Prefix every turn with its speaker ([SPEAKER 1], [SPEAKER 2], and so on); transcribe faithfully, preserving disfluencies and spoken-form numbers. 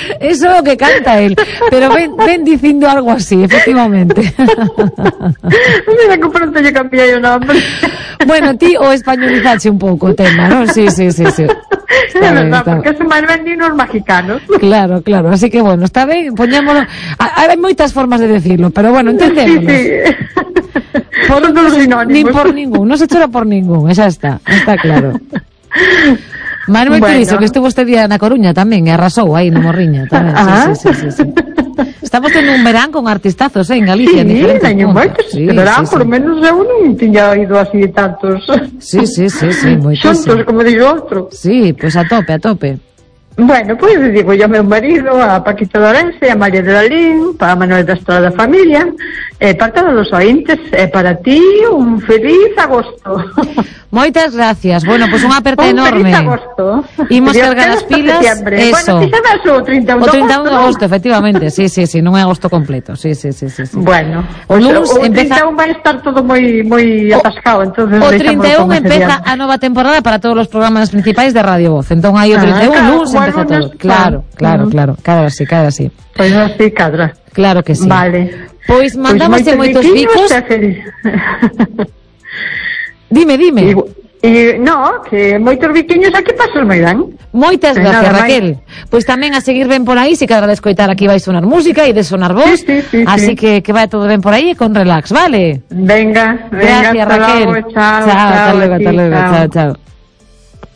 [SPEAKER 1] Eso é o que canta él. Pero ven, ven dicindo algo así, efectivamente.
[SPEAKER 2] Mira que pronto lle cambiei o nombre.
[SPEAKER 1] Bueno, ti o españolizaxe un pouco o tema, ¿no? Sí, sí, sí, sí.
[SPEAKER 2] É verdad, porque son máis bendinos mexicanos.
[SPEAKER 1] Claro, claro, así que bueno, está ben, poñémolo. Hai moitas formas de decirlo, pero bueno, entendémonos.
[SPEAKER 2] Sí, sí.
[SPEAKER 1] Por
[SPEAKER 2] son todos sinónimos.
[SPEAKER 1] Nin por ningún, non se chora por ningún, xa está, está claro. Manuel
[SPEAKER 2] Bueno.
[SPEAKER 1] Turizo, que estuvo este día na Coruña tamén, e arrasou aí na Morriña tamén.
[SPEAKER 2] Ah.
[SPEAKER 1] Sí, sí, sí, sí, sí. Estamos tendo un verán con artistazos, eh, en Galicia, en
[SPEAKER 2] Sí,
[SPEAKER 1] diferentes
[SPEAKER 2] teño
[SPEAKER 1] puntos.
[SPEAKER 2] moitos,
[SPEAKER 1] Sí,
[SPEAKER 2] de verán,
[SPEAKER 1] sí,
[SPEAKER 2] por lo
[SPEAKER 1] sí.
[SPEAKER 2] menos eu non tiña ido así tantos.
[SPEAKER 1] Sí, sí, sí, sí,
[SPEAKER 2] Xuntos,
[SPEAKER 1] moitísimo.
[SPEAKER 2] como digo outro.
[SPEAKER 1] Sí, pois pues a tope, a tope.
[SPEAKER 2] Bueno, pois pues, digo yo ao meu marido, a Paquita Lorense, a María de Dalín, para Manuel da Estrada da Familia, e para todos os ointes, e para ti un feliz agosto.
[SPEAKER 1] Moitas gracias. Bueno, pois pues unha aperta
[SPEAKER 2] un
[SPEAKER 1] enorme.
[SPEAKER 2] feliz agosto.
[SPEAKER 1] Imos
[SPEAKER 2] Dios
[SPEAKER 1] cargar as
[SPEAKER 2] hasta
[SPEAKER 1] pilas.
[SPEAKER 2] septiembre.
[SPEAKER 1] Eso.
[SPEAKER 2] Bueno, ti sabes o trinta e un
[SPEAKER 1] O
[SPEAKER 2] de
[SPEAKER 1] trinta e un de
[SPEAKER 2] agosto,
[SPEAKER 1] agosto, efectivamente. Sí, sí, sí, non é agosto completo. Sí, sí, sí, sí, sí.
[SPEAKER 2] Bueno,
[SPEAKER 1] O
[SPEAKER 2] o,
[SPEAKER 1] luns
[SPEAKER 2] o
[SPEAKER 1] empeza-
[SPEAKER 2] trinta e un vai estar todo moi moi atascado, entonces
[SPEAKER 1] O
[SPEAKER 2] deixámoslo
[SPEAKER 1] trinta e un
[SPEAKER 2] como ese
[SPEAKER 1] empeza
[SPEAKER 2] día.
[SPEAKER 1] a nova temporada para todos os programas principais de Radio Voz. Entón aí o
[SPEAKER 2] Ah,
[SPEAKER 1] trinta e un
[SPEAKER 2] claro,
[SPEAKER 1] luns
[SPEAKER 2] como
[SPEAKER 1] empeza
[SPEAKER 2] el lunes,
[SPEAKER 1] todo. Claro, claro,
[SPEAKER 2] claro.
[SPEAKER 1] claro. Cada así, cada así.
[SPEAKER 2] Pois así cadra.
[SPEAKER 1] Claro que sí.
[SPEAKER 2] Vale.
[SPEAKER 1] Pois mandámoslle moitos bicos.
[SPEAKER 2] E feliz.
[SPEAKER 1] Dime, dime.
[SPEAKER 2] E, e, no, que moitos biquiños aquí pasos moi ben.
[SPEAKER 1] Moitas
[SPEAKER 2] Que
[SPEAKER 1] gracias,
[SPEAKER 2] nada,
[SPEAKER 1] Raquel. Pois tamén a seguir ben por aí, se cada de escoitar aquí vai sonar música e de sonar voz.
[SPEAKER 2] Sí, sí, sí,
[SPEAKER 1] así
[SPEAKER 2] sí.
[SPEAKER 1] que que vai todo ben por aí e con relax, vale?
[SPEAKER 2] Venga, venga,
[SPEAKER 1] Gracias,
[SPEAKER 2] hasta
[SPEAKER 1] Raquel.
[SPEAKER 2] luego, chao,
[SPEAKER 1] chao, hasta
[SPEAKER 2] chao,
[SPEAKER 1] luego,
[SPEAKER 2] a ti,
[SPEAKER 1] hasta luego,
[SPEAKER 2] chao.
[SPEAKER 1] chao, chao.